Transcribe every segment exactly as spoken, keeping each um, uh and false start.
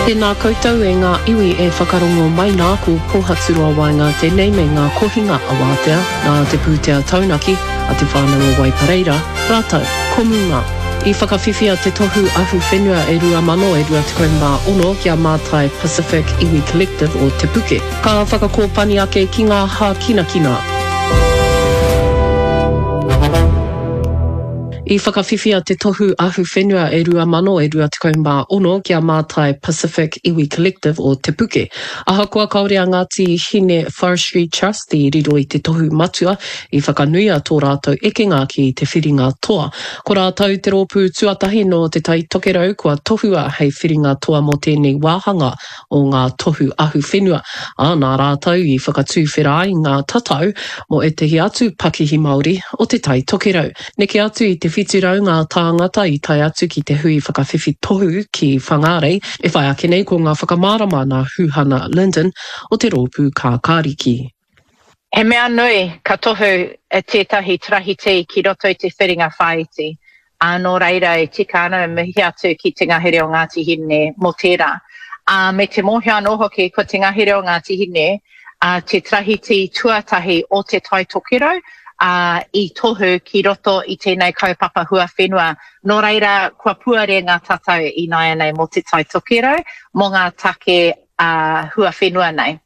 Tēnā koutou e ngā iwi e whakarongo mai nā ku pōhaturua wai ngā tēnei me ngā kohinga a wātea, nā te pūtea taunaki a te whānau o Waipareira, rātau, komunga. I whakawhiwhia te tohu ahu whenua e rua mano e rua te koimā ono kia mātai Pacific Iwi Collective o Te Puke. Ka whakakōpani ake ki ngā hā kina kina. I whakawhiwhia te tohu ahu whenua e rua mano e rua te koimā ono kia mātai Pacific Iwi Collective o Te Puke. Ahakoa kaore a Ngāti Hine Forestry Trust i riro i te tohu matua i whakanuia tō rātou ekenga ki te whiringa toa. Ko rātou te rōpū tuatahi no te tai tokerau kua tohua hei whiringa toa mo tēnei wāhanga o ngā tohu ahu whenua. A nā rātou i whakatūwhera i ngā tatau mo e tehi atu Pakihi Māori o te tai tokerau. Neke atu i te whitirau ngā tāngata i tai atu ki te hui whakawhiwhi tohu ki Whangarei, e whai ake nei ko ngā whakamārama nā Huhana Linden o te rōpū kā Kāriki. He mea nui ka tohu e tētahi trahite ki roto i te whiringa whaiti. Anō reira e tika ana e mihi atu ki te ngahere o Ngāti Hine mo tērā. A me te mohi anō hoki ko te ngahere o Ngāti Hine, a te trahite tuatahi o te tai tokerau, Uh, i tohu ki roto i tēnei kaupapa hua whenua. Nō reira, kua puare ngā tatau i nai nei mo te tai tokerau, mo ngā take uh, hua whenua nei.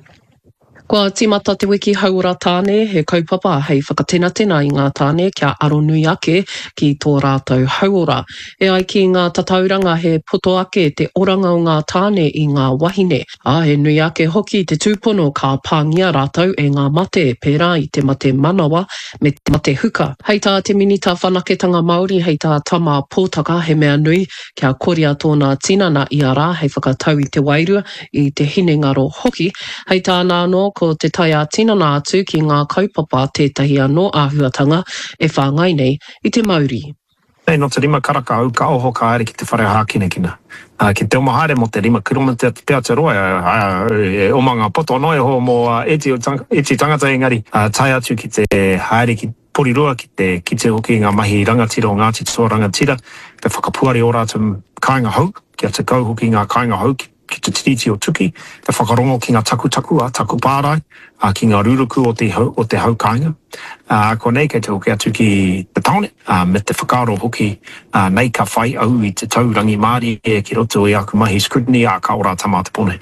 Kua timata te wiki haura tāne, he kaupapa hei whakatena tēnā i ngā tāne kia aro nui ake ki tō rātou hauora. E ai ki ngā tatauranga he poto ake te oranga o ngā tāne i ngā wahine. A he nui ake hoki te tūpono ka pāngia rātou e ngā mate pērā i te mate manawa me te mate huka. Hei tā te minita whanaketanga Māori, hei tā tama pōtaka he mea nui kia korea tōna tinana i a rā hei whakatau i te wairua i te hinengaro hoki. Hei tā nā no ko te tai a tinana atu ki ngā kaupapa tētahi anō āhuatanga e whāngai nei i te Māori. Nei, no te rima karaka au ka oho ka aere ki te whare hā kine kina. Uh, ki te omahare mo te rima kiromita te Aotearoa, uh, e omanga poto noi ho mo uh, eti, tang, eti tangata engari. Uh, tai atu ki te haere ki porirua ki te kite hoki ngā mahi rangatira o Ngāti Toa rangatira. Te whakapuari o rātou kāinga hau, ki a te kau hoki ngā kāinga hau ki ki te tiriti o tuki, te whakarongo ki ngā takutaku, a taku pārai, a ki ngā ruruku o te, o te haukainga. Uh, ko nei kei te hoki atu ki te taone, uh, me te whakaro hoki uh, nei ka whai au i te taurangi Māori e ki roto i aku mahi scrutiny a ka ora tamata pone.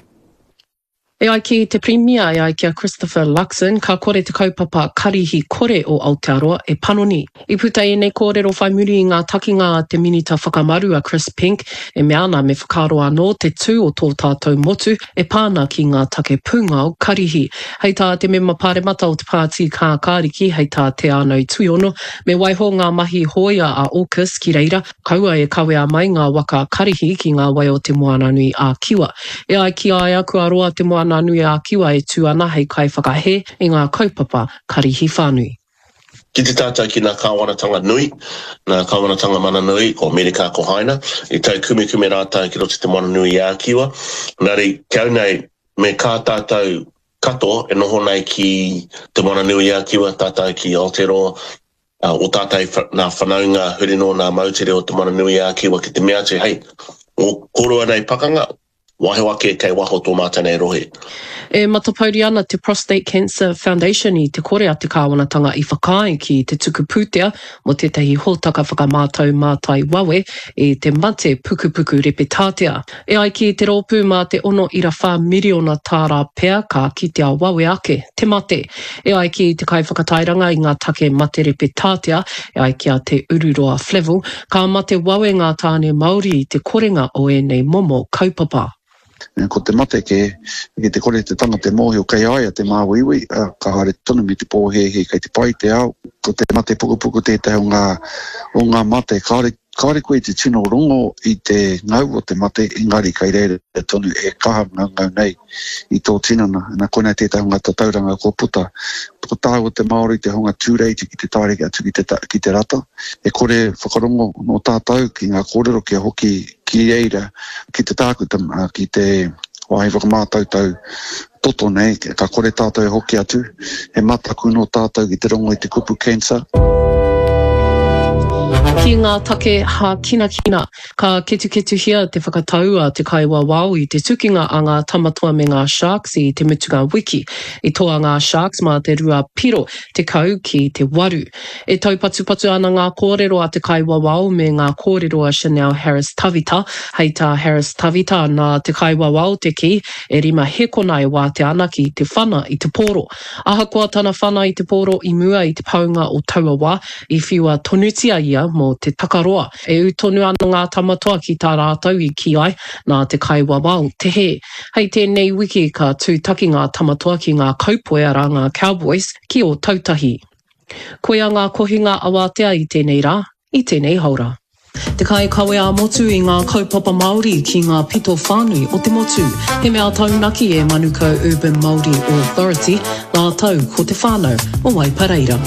E ai ki te Premier, e ai kia Christopher Luxon, ka kore te kaupapa karihi kore o Aotearoa e panoni. I puta e nei kōrero whai muri i ngā takinga te minita whakamaru a Chris Pink, e me ana me whakaro anō te tū o tō tātou motu, e pāna ki ngā take pūnga o karihi. Hei tā te mema pāremata o te pāti kā Kāriki, hei tā te anau tuiono, me waiho ngā mahi hoia a AUKUS ki reira, kaua e kawea mai ngā waka karihi ki ngā wai o te moananui a Kiwa. E ai ki ai aku aroa te moananui Nā nui a Kiwa e tū ana hei kai whakahe i ngā kaupapa karihi whānui. Ki te tātou ki ngā kāwanatanga nui, ngā kāwanatanga mana nui, ko Amerika ko Haina, i tau kume kume rātou ki roto te mana nui a Kiwa. Nari, kiau nei, me kā tātou kato e noho nei ki te mana nui a Kiwa, tātou ki Aotearoa, uh, o tātou nā whanaunga hurino nā mautere o te mana nui a Kiwa ki te mea te, hei, o korua nei pakanga, wahe wake kei waho tō mātana e rohe. E matapauri ana te Prostate Cancer Foundation i te kore a te kāwanatanga i whakai ki te tuku pūtea mo tētahi hōtaka whakamātau mātai wawe e te mate puku puku repetātea. E ai ki te rōpū mā te ono ira whā miriona tāra pea ka kitea wawe ake, te mate. E ai ki te kai whakatairanga i ngā take mate repetātea, e ai ki a te ururoa Flevel, ka mate wawe ngā tāne Māori i te korenga o e nei momo kaupapa. Ko te mate ke, ke te kore te tanga te mohi o kei ai a te māwiwi, ka hare tonu mi te pōhehe kei te pai te au. Ko te mate puku puku tētai o ngā, o ngā mate, ka hare, ka hare koe te tino rongo i te ngau o te mate, ingari kei reire tonu e kaha ngau ngau nei i tō tinana. Nā koe tētai o ngā tatauranga ko puta. Ko tāu o te Māori te honga tūreiti ki te taureki atu ki te, ki te rata. E kore whakarongo no tātou ki ngā kōrero kia hoki ki eira, ki te tākutama, ki te wahi whakamātau tau toto nei, ka kore tātou e hoki atu, he mataku no tātou ki te rongo i te kupu cancer. Ki ngā take ha kina kina, ka ketu ketu hia te whakataua te kaiwa wau i te tukinga a ngā tamatua me ngā sharks i te mutunga wiki. I toa ngā sharks mā te rua piro te kau ki te waru. E tau patu patu ana ngā kōrero a te kaiwa wau me ngā kōrero a Chanel Harris Tavita. Hei tā Harris Tavita nā te kaiwa wau te ki e rima he konai wā te anaki i te whana i te pōro. Ahakoa tana whana i te pōro i mua i te paunga o Tauawa i whiua tonutia ia mō te takaroa. E utonu ana ngā tamatoa ki tā rātau i ki ai nā te kaiwa wau te he. Hei tēnei wiki ka tūtaki ngā tamatoa ki ngā kaupoe ara ngā Cowboys ki o tautahi. Koia ngā kohinga awatea i tēnei rā, i tēnei haura. Te kai kawe a motu i ngā kaupapa Māori ki ngā pito whānui o te motu. He mea taunaki e Manukau Urban Māori Authority, nā tau ko te whānau o Waipareira.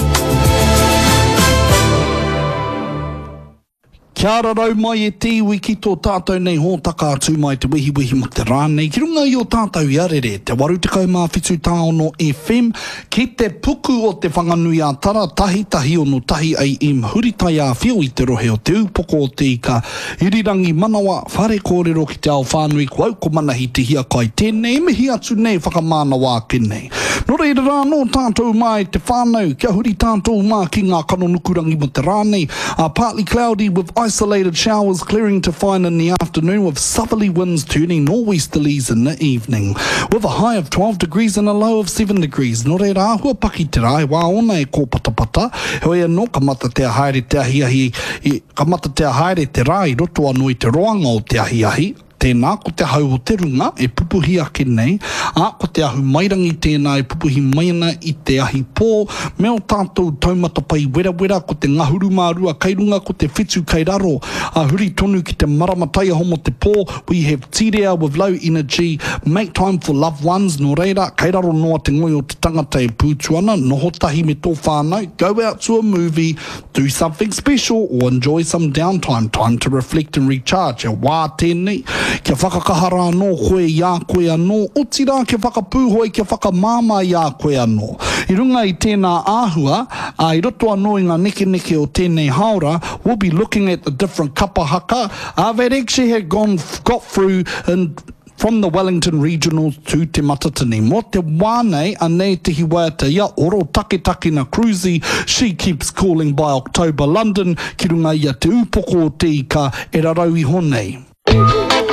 Kia ora rau mai e te iwi ki tō tātou nei hō taka atu mai te wihi wihi mo te rānei. Ki runga i o tātou i arere, te waru te kaumā whitu tāono F M, ki te puku o te whanganui a tara tahi tahi ono tahi A M huritai a whio i te rohe o te upoko o te ika. Irirangi manawa, whare kōrero ki te ao whānui, kua ko manahi te hia kai tēnei, mihi atu nei whakamānawa kinei. Nō reira rā no tātou mai te whānau, kia huri tātou mā ki ngā kanonukurangi mo te rānei, uh, partly cloudy with isolated showers clearing to fine in the afternoon with southerly winds turning nor'westerlies in the evening. With a high of twelve degrees and a low of seven degrees. Nō reira ahua paki te rai, wā ona e kō patapata. Hoi anō kamata te haere te ahiahi, kamata te haere te rai, roto anō i te roanga o te ahiahi. Tēnā, ko te hau o te runga, e pupuhi ake nei, a ko te ahu mairangi tēnā, e pupuhi maina i te ahi pō, me o tātou taumata pai wera wera, ko te ngahuru mārua kairunga, ko te whitu kairaro, a huri tonu ki te maramatai homo te pō, we have tīrea with low energy, make time for loved ones, no reira, kairaro noa te ngoi o te tangata e pūtuana, noho tahi me tō whānau, go out to a movie, do something special, or enjoy some downtime, time to reflect and recharge, e wā tēnei, kia whakakahara anō koe i a koe anō, o tira kia whakapūhoi kia whakamāma i a koe anō. I runga i tēnā āhua, a i roto anō i ngā neke neke o tēnei haora, we'll be looking at the different kapahaka uh, that actually had gone, got through and from the Wellington Regionals to Te Matatini. Mo te wānei, anei te hiwaiata ia, oro take take na cruisy, she keeps calling by October London, ki runga ia te upoko o te ika, e rarau i honei.